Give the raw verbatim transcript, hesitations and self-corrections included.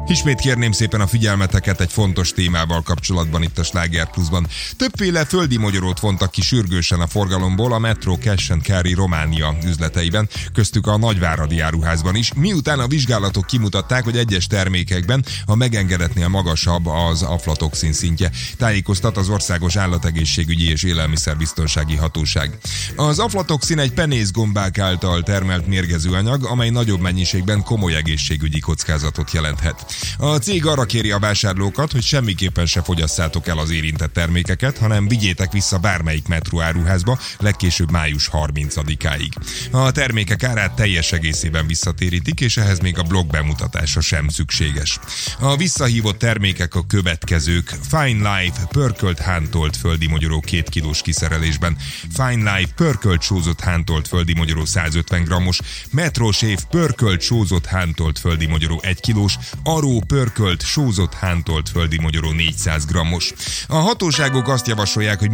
Ismét kérném szépen a figyelmeteket egy fontos témával kapcsolatban itt a Sláger Pluszban. Többféle földi mogyorót vontak ki sürgősen a forgalomból a Metro Cash and Carry Románia üzleteiben, köztük a Nagyváradi áruházban is, miután a vizsgálatok kimutatták, hogy egyes termékekben a megengedetnél magasabb az aflatoxin szintje, tájékoztat az Országos Állategészségügyi és Élelmiszerbiztonsági Hatóság. Az aflatoxin egy penészgombák által termelt mérgező anyag, amely nagyobb mennyiségben komoly egészségügyi kockázatot jelenthet. A cég arra kéri a vásárlókat, hogy semmiképpen se fogyasszátok el az érintett termékeket, hanem vigyétek vissza bármelyik Metro áruházba, legkésőbb május harmincadikáig. A termékek árát teljes egészében visszatérítik, és ehhez még a blog bemutatása sem szükséges. A visszahívott termékek a következők: Fine Life pörkölt hántolt földi mogyoró két kilós kiszerelésben, Fine Life pörkölt sózott hántolt földi mogyoró százötven grammos, Metro Shave pörkölt sózott hántolt földi mogyoró egy kilós, Aró pörkölt sózott hántolt földi mogyoró négyszáz grammos. A hatóságok azt javasolják, hogy